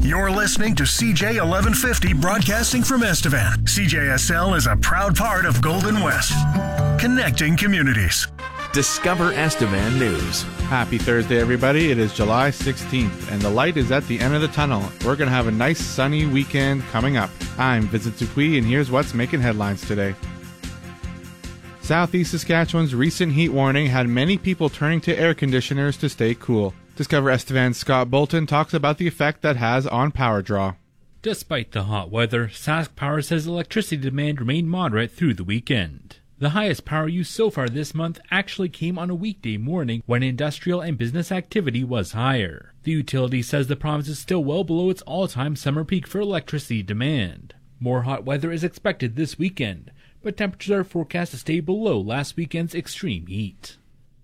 You're listening to CJ 1150 broadcasting from Estevan. CJSL is a proud part of Golden West, connecting communities. Discover Estevan News. Happy Thursday, everybody. It is July 16th, and the light is at the end of the tunnel. We're going to have a nice sunny weekend coming up. I'm Vincent Dupuis, and here's what's making headlines today. Southeast Saskatchewan's recent heat warning had many people turning to air conditioners to stay cool. Discover Estevan's Scott Bolton talks about the effect that has on power draw. Despite the hot weather, Sask Power says electricity demand remained moderate through the weekend. The highest power use so far this month actually came on a weekday morning when industrial and business activity was higher. The utility says the province is still well below its all-time summer peak for electricity demand. More hot weather is expected this weekend, but temperatures are forecast to stay below last weekend's extreme heat.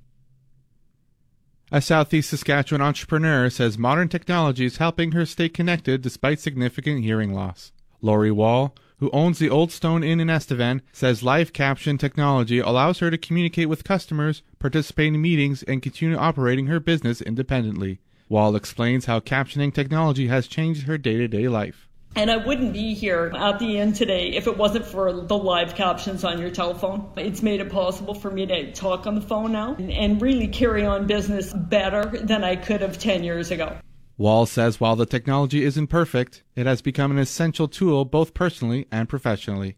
A Southeast Saskatchewan entrepreneur says modern technology is helping her stay connected despite significant hearing loss. Lori Wall, who owns the Old Stone Inn in Estevan, says live caption technology allows her to communicate with customers, participate in meetings, and continue operating her business independently. Wall explains how captioning technology has changed her day-to-day life. And I wouldn't be here at the inn today if it wasn't for the live captions on your telephone. It's made it possible for me to talk on the phone now and really carry on business better than I could have 10 years ago. Wall says while the technology isn't perfect, it has become an essential tool both personally and professionally.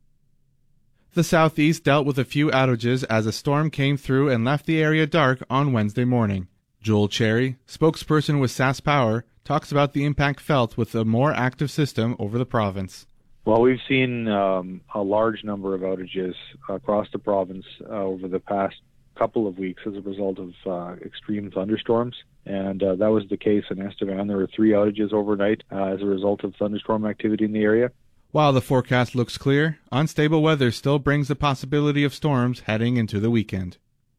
The Southeast dealt with a few outages as a storm came through and left the area dark on Wednesday morning. Joel Cherry, spokesperson with Sask Power, talks about the impact felt with a more active system over the province. Well, we've seen a large number of outages across the province over the past couple of weeks as a result of extreme thunderstorms, and that was the case in Estevan. There were 3 outages overnight as a result of thunderstorm activity in the area. While the forecast looks clear, unstable weather still brings the possibility of storms heading into the weekend.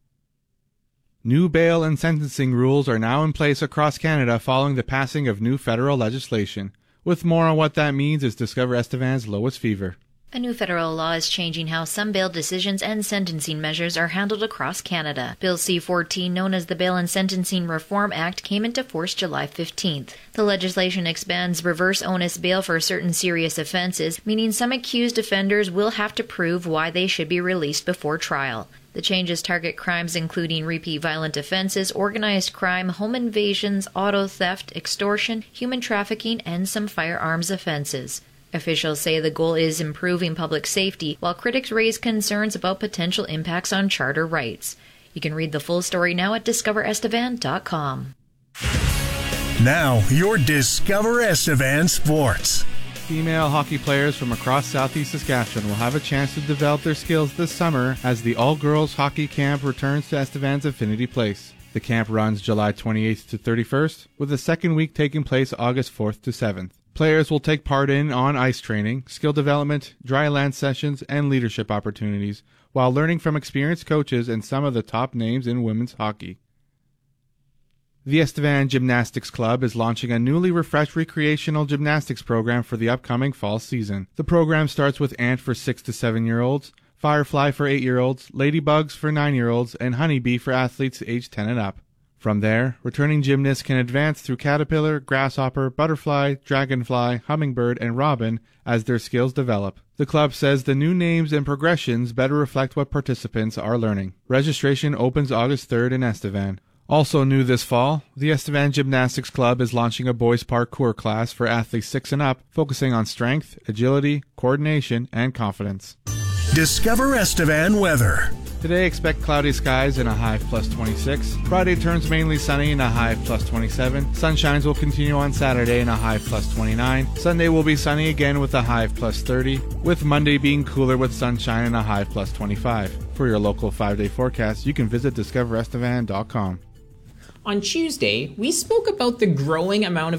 New bail and sentencing rules are now in place across Canada following the passing of new federal legislation. With more on what that means is Discover Estevan's Lois Fever. A new federal law is changing how some bail decisions and sentencing measures are handled across Canada. Bill C-14, known as the Bail and Sentencing Reform Act, came into force July 15th. The legislation expands reverse onus bail for certain serious offenses, meaning some accused offenders will have to prove why they should be released before trial. The changes target crimes including repeat violent offenses, organized crime, home invasions, auto theft, extortion, human trafficking, and some firearms offenses. Officials say the goal is improving public safety, while critics raise concerns about potential impacts on charter rights. You can read the full story now at discoverestevan.com. Now, your Discover Estevan Sports. Female hockey players from across Southeast Saskatchewan will have a chance to develop their skills this summer as the all-girls hockey camp returns to Estevan's Affinity Place. The camp runs July 28th to 31st, with the second week taking place August 4th to 7th. Players will take part in on-ice training, skill development, dry land sessions, and leadership opportunities, while learning from experienced coaches and some of the top names in women's hockey. The Estevan Gymnastics Club is launching a newly refreshed recreational gymnastics program for the upcoming fall season. The program starts with Ant for 6 to 7-year-olds, Firefly for 8-year-olds, Ladybugs for 9-year-olds, and Honeybee for athletes aged 10 and up. From there, returning gymnasts can advance through Caterpillar, Grasshopper, Butterfly, Dragonfly, Hummingbird, and Robin as their skills develop. The club says the new names and progressions better reflect what participants are learning. Registration opens August 3rd in Estevan. Also new this fall, the Estevan Gymnastics Club is launching a boys parkour class for athletes 6 and up, focusing on strength, agility, coordination, and confidence. Discover Estevan weather. Today, expect cloudy skies and a high of plus 26. Friday turns mainly sunny and a high of plus 27. Sunshines will continue on Saturday and a high of plus 29. Sunday will be sunny again with a high of plus 30, with Monday being cooler with sunshine and a high of plus 25. For your local 5-day forecast, you can visit discoverestevan.com. On Tuesday, we spoke about the growing amount of